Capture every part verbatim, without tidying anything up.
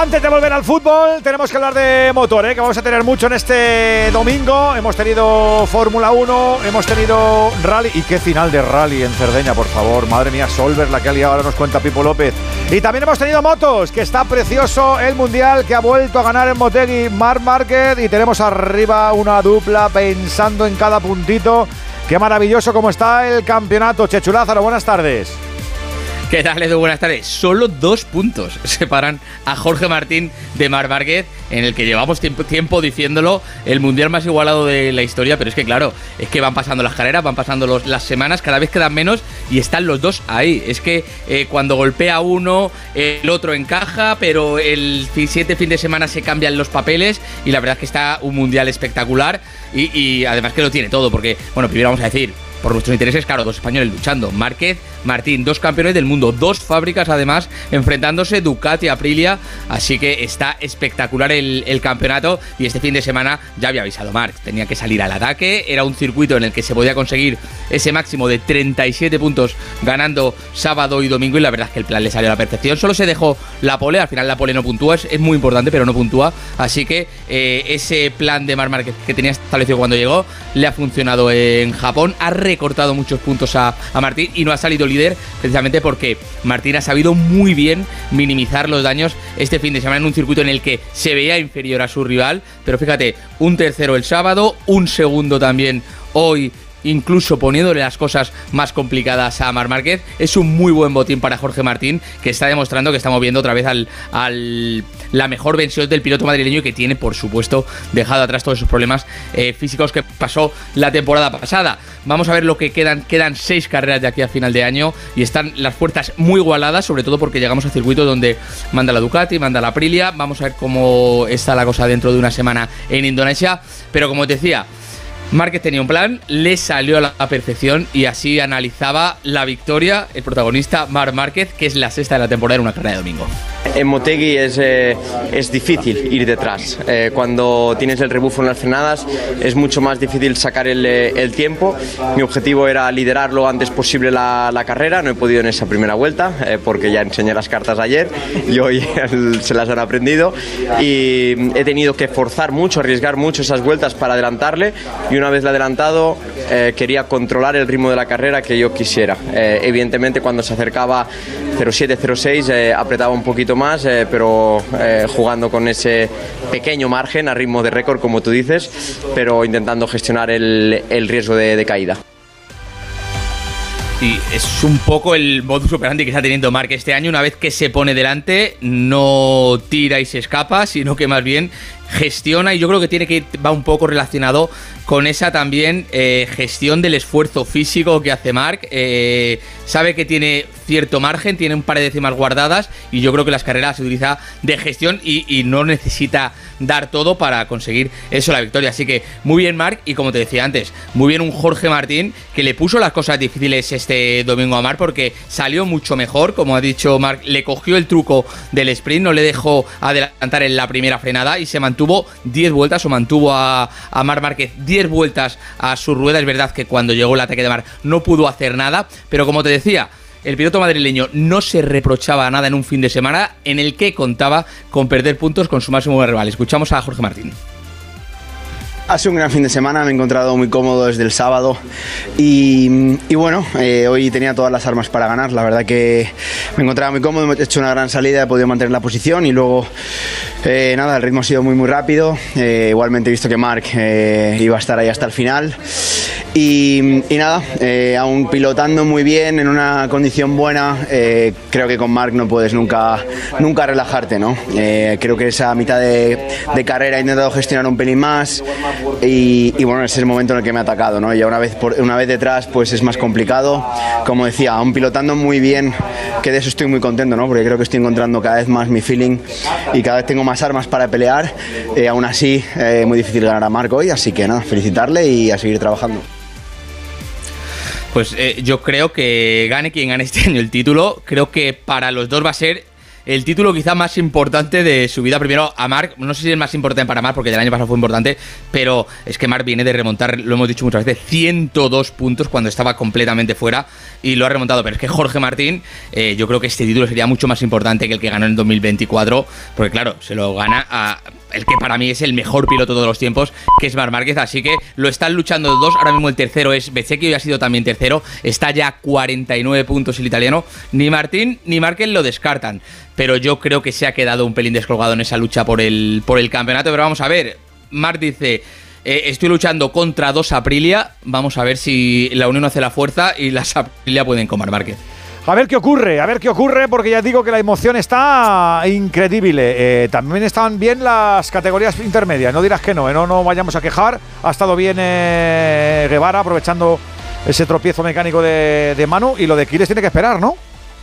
Antes de volver al fútbol, tenemos que hablar de motor, ¿eh? que vamos a tener mucho en este domingo. Hemos tenido Fórmula uno, hemos tenido rally. ¿Y qué final de rally en Cerdeña, por favor? Madre mía, Solver, la que ha liado, ahora nos cuenta Pipo López. Y también hemos tenido motos, que está precioso el Mundial, que ha vuelto a ganar en Motegi Marc Márquez. Y tenemos arriba una dupla pensando en cada puntito. Qué maravilloso como está el campeonato. Chechu Lázaro, buenas tardes. ¿Qué tal, Edu? Buenas tardes. Solo dos puntos separan a Jorge Martín de Marc Márquez, en el que llevamos tiempo, tiempo diciéndolo, el mundial más igualado de la historia, pero es que claro, es que van pasando las carreras, van pasando los, las semanas, cada vez quedan menos y están los dos ahí. Es que eh, cuando golpea uno, el otro encaja, pero el siguiente fin de semana se cambian los papeles y la verdad es que está un mundial espectacular y, y además que lo tiene todo, porque, bueno, primero vamos a decir, por nuestros intereses, claro, dos españoles luchando. Márquez, Martín, dos campeones del mundo, dos fábricas además enfrentándose, Ducati, Aprilia, así que está espectacular el, el campeonato y este fin de semana ya había avisado Marc, tenía que salir al ataque, era un circuito en el que se podía conseguir ese máximo de treinta y siete puntos ganando sábado y domingo y la verdad es que el plan le salió a la perfección, solo se dejó la pole, al final la pole no puntúa, es, es muy importante pero no puntúa, así que eh, ese plan de Marc Márquez que tenía establecido cuando llegó le ha funcionado en Japón, ha recortado muchos puntos a, a Martín y no ha salido líder precisamente porque Martín ha sabido muy bien minimizar los daños este fin de semana en un circuito en el que se veía inferior a su rival, pero fíjate, un tercero el sábado, un segundo también hoy, incluso poniéndole las cosas más complicadas a Marc Márquez. Es un muy buen botín para Jorge Martín, que está demostrando que estamos viendo otra vez al, al la mejor versión del piloto madrileño y que tiene, por supuesto, dejado atrás todos esos problemas eh, físicos que pasó la temporada pasada. Vamos a ver lo que quedan. Quedan seis carreras de aquí a final de año y están las fuerzas muy igualadas, sobre todo porque llegamos a circuito donde manda la Ducati, manda la Aprilia. Vamos a ver cómo está la cosa dentro de una semana en Indonesia. Pero como te decía, Márquez tenía un plan, le salió a la perfección y así analizaba la victoria el protagonista Marc Márquez, que es la sexta de la temporada en una carrera de domingo. En Motegi es, eh, es difícil ir detrás. Eh, cuando tienes el rebufo en las frenadas es mucho más difícil sacar el, el tiempo. Mi objetivo era liderar lo antes posible la, la carrera. No he podido en esa primera vuelta eh, porque ya enseñé las cartas ayer y hoy se las han aprendido. Y he tenido que forzar mucho, arriesgar mucho esas vueltas para adelantarle. Y una vez la adelantado eh, quería controlar el ritmo de la carrera que yo quisiera. Eh, evidentemente cuando se acercaba cero siete cero seis eh, apretaba un poquito más, eh, pero eh, jugando con ese pequeño margen a ritmo de récord, como tú dices, pero intentando gestionar el, el riesgo de, de caída. Y es un poco el modus operandi que está teniendo Marc este año. Una vez que se pone delante, no tira y se escapa, sino que más bien gestiona, y yo creo que tiene que va un poco relacionado con esa también eh, gestión del esfuerzo físico que hace Marc. Eh, sabe que tiene cierto margen, tiene un par de décimas guardadas y yo creo que las carreras se utiliza de gestión y, y no necesita dar todo para conseguir eso, la victoria. Así que muy bien Marc, y como te decía antes, muy bien un Jorge Martín que le puso las cosas difíciles este domingo a Marc porque salió mucho mejor, como ha dicho Marc, le cogió el truco del sprint, no le dejó adelantar en la primera frenada y se mantuvo diez vueltas o mantuvo a, a Marc Márquez diez vueltas a su rueda. Es verdad que cuando llegó el ataque de Marc no pudo hacer nada, pero como te decía, el piloto madrileño no se reprochaba nada en un fin de semana en el que contaba con perder puntos con su máximo rival. Escuchamos a Jorge Martín. Ha sido un gran fin de semana, me he encontrado muy cómodo desde el sábado y, y bueno, eh, hoy tenía todas las armas para ganar. La verdad que me encontraba muy cómodo, he hecho una gran salida, he podido mantener la posición y luego eh, nada, el ritmo ha sido muy muy rápido. Eh, igualmente he visto que Marc eh, iba a estar ahí hasta el final y, y nada, eh, aún pilotando muy bien en una condición buena, eh, creo que con Marc no puedes nunca, nunca relajarte, ¿no? Eh, creo que esa mitad de, de carrera he intentado gestionar un pelín más. Y, y bueno, ese es el momento en el que me ha atacado, ¿no? Ya una vez, por, una vez detrás pues es más complicado, como decía, aún pilotando muy bien, que de eso estoy muy contento, ¿no? Porque creo que estoy encontrando cada vez más mi feeling y cada vez tengo más armas para pelear, eh, aún así eh, muy difícil ganar a Marc hoy, así que nada, felicitarle y a seguir trabajando. Pues eh, yo creo que gane quien gane este año el título, creo que para los dos va a ser el título quizá más importante de su vida. Primero a Marc, no sé si es más importante para Marc porque el año pasado fue importante, pero es que Marc viene de remontar, lo hemos dicho muchas veces, ciento dos puntos cuando estaba completamente fuera y lo ha remontado. Pero es que Jorge Martín, eh, yo creo que este título sería mucho más importante que el que ganó en dos mil veinticuatro, porque claro, se lo gana a el que para mí es el mejor piloto de todos los tiempos, que es Marc Márquez, así que lo están luchando los dos. Ahora mismo el tercero es Bezzecchi, hoy ha sido también tercero, está ya a cuarenta y nueve puntos el italiano. Ni Martín ni Márquez lo descartan, pero yo creo que se ha quedado un pelín descolgado en esa lucha por el, por el campeonato. Pero vamos a ver, Marc dice: eh, estoy luchando contra dos Aprilia, vamos a ver si la unión hace la fuerza y las Aprilia pueden con Marc Márquez. A ver qué ocurre, a ver qué ocurre, porque ya digo que la emoción está increíble. Eh, también están bien las categorías intermedias, no dirás que no, eh, no, no vayamos a quejar. Ha estado bien eh, Guevara aprovechando ese tropiezo mecánico de, de Manu, y lo de Quiles tiene que esperar, ¿no?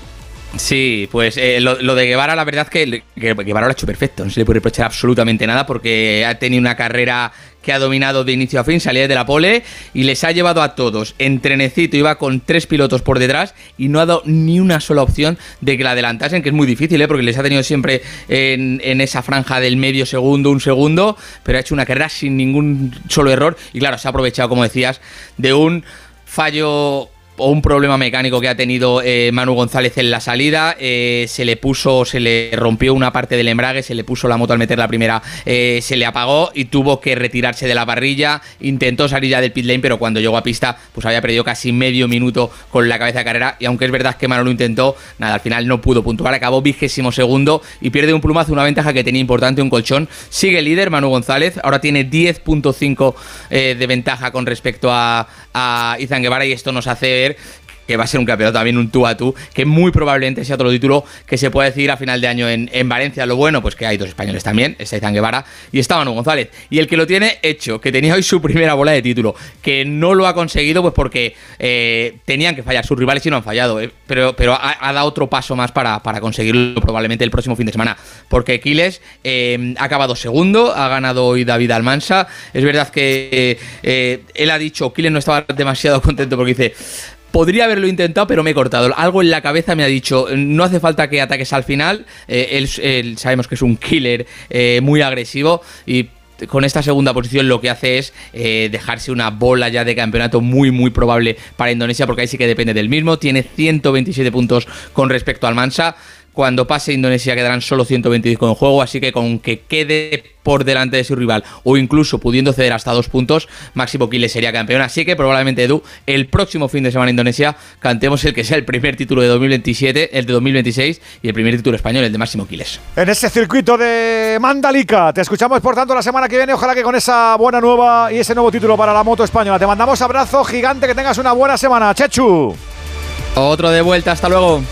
Sí, pues eh, lo, lo de Guevara, la verdad es que, que Guevara lo ha hecho perfecto, no se le puede reprochar absolutamente nada porque ha tenido una carrera que ha dominado de inicio a fin, salía de la pole y les ha llevado a todos en trenecito, iba con tres pilotos por detrás y no ha dado ni una sola opción de que la adelantasen, que es muy difícil, ¿eh? Porque les ha tenido siempre en, en esa franja del medio segundo, un segundo, pero ha hecho una carrera sin ningún solo error y claro, se ha aprovechado, como decías, de un fallo o un problema mecánico que ha tenido eh, Manu González en la salida. Eh, se le puso, se le rompió una parte del embrague, se le puso la moto al meter la primera, eh, se le apagó y tuvo que retirarse de la parrilla. Intentó salir ya del pit lane, pero cuando llegó a pista pues había perdido casi medio minuto con la cabeza de carrera, y aunque es verdad que Manu lo intentó, nada, al final no pudo puntuar, acabó vigésimo segundo y pierde un plumazo, una ventaja que tenía importante, un colchón. Sigue líder Manu González, ahora tiene diez punto cinco eh, de ventaja con respecto a, a Izan Guevara, y esto nos hace que va a ser un campeonato también, un tú a tú, que muy probablemente sea otro título que se pueda decidir a final de año en, en Valencia. Lo bueno, pues que hay dos españoles también, está Izan Guevara y está Manu González, y el que lo tiene hecho, que tenía hoy su primera bola de título, que no lo ha conseguido pues porque eh, tenían que fallar, sus rivales y no han fallado, eh, pero, pero ha, ha dado otro paso más para, para conseguirlo probablemente el próximo fin de semana, porque Quiles eh, ha acabado segundo, ha ganado hoy David Almansa. Es verdad que eh, él ha dicho, Quiles no estaba demasiado contento porque dice: podría haberlo intentado, pero me he cortado. Algo en la cabeza me ha dicho, no hace falta que ataques al final. Eh, él, él sabemos que es un killer eh, muy agresivo, y con esta segunda posición lo que hace es eh, dejarse una bola ya de campeonato muy muy probable para Indonesia, porque ahí sí que depende del mismo. Tiene ciento veintisiete puntos con respecto al Mansa. Cuando pase Indonesia quedarán solo ciento veinticinco en juego, así que con que quede por delante de su rival o incluso pudiendo ceder hasta dos puntos, Máximo Quiles sería campeón. Así que probablemente, Edu, el próximo fin de semana en Indonesia cantemos el que sea el primer título de dos mil veintisiete, el de dos mil veintiséis y el primer título español, el de Máximo Quiles. En ese circuito de Mandalika. Te escuchamos, por tanto, la semana que viene. Ojalá que con esa buena nueva y ese nuevo título para la moto española. Te mandamos abrazo gigante, que tengas una buena semana, Chechu. Otro de vuelta, hasta luego.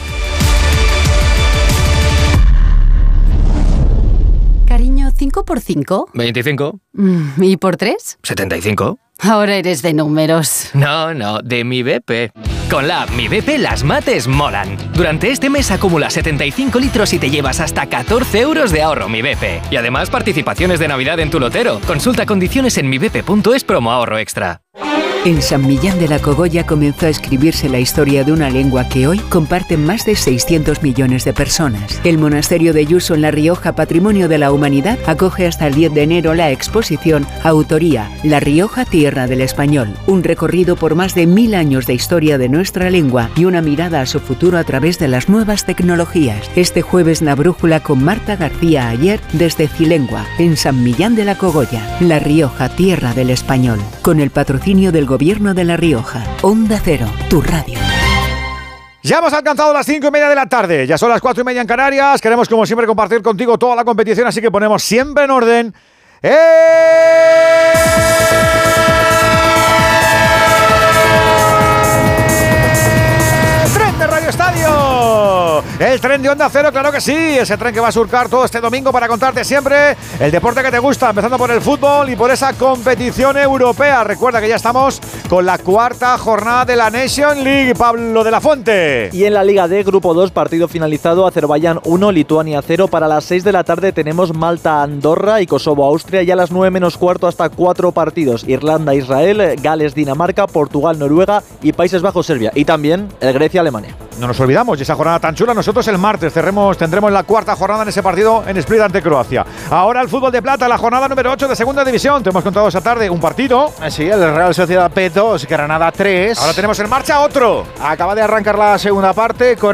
Cariño, ¿cinco por cinco? veinticinco. ¿Y por tres? setenta y cinco. Ahora eres de números. No, no, de mi B P. Con la app Mi B P las mates molan. Durante este mes acumula setenta y cinco litros y te llevas hasta catorce euros de ahorro Mi B P. Y además participaciones de Navidad en tu lotero. Consulta condiciones en mibp punto es promo ahorro extra. En San Millán de la Cogolla comenzó a escribirse la historia de una lengua que hoy comparten más de seiscientos millones de personas. El monasterio de Yuso en La Rioja, Patrimonio de la Humanidad, acoge hasta el diez de enero la exposición Autoría, La Rioja, Tierra del Español. Un recorrido por más de mil años de historia de nuestra lengua y una mirada a su futuro a través de las nuevas tecnologías. Este jueves La Brújula con Marta García Ayer desde Cilengua, en San Millán de la Cogolla. La Rioja, Tierra del Español. Con el patrocinio del Gobierno de La Rioja. Onda Cero, tu radio. Ya hemos alcanzado las cinco y media de la tarde. Ya son las cuatro y media en Canarias. Queremos, como siempre, compartir contigo toda la competición, así que ponemos siempre en orden. ¡Eh! ¡Tren de Radio Estadio! El tren de Onda Cero, claro que sí. Ese tren que va a surcar todo este domingo para contarte siempre el deporte que te gusta, empezando por el fútbol y por esa competición europea. Recuerda que ya estamos con la cuarta jornada de la Nation League. Pablo de la Fuente. Y en la Liga D, Grupo dos, partido finalizado, Azerbaiyán uno, Lituania cero. Para las seis de la tarde tenemos Malta-Andorra y Kosovo-Austria. Y a las nueve menos cuarto hasta cuatro partidos: Irlanda-Israel, Gales-Dinamarca, Portugal-Noruega y Países Bajos-Serbia. Y también el Grecia-Alemania. No nos olvidamos, y esa jornada tan chula no se Nosotros el martes cerremos, tendremos la cuarta jornada en ese partido en Split ante Croacia. Ahora el fútbol de plata, la jornada número ocho de segunda división. Te hemos contado esa tarde un partido. Sí, el Real Sociedad B dos, Granada tres. Ahora tenemos en marcha otro. Acaba de arrancar la segunda parte con